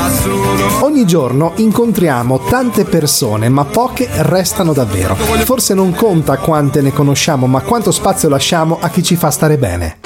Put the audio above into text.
Ogni giorno incontriamo tante persone, ma poche restano davvero. Forse non conta quante ne conosciamo, ma quanto spazio lasciamo a chi ci fa stare bene.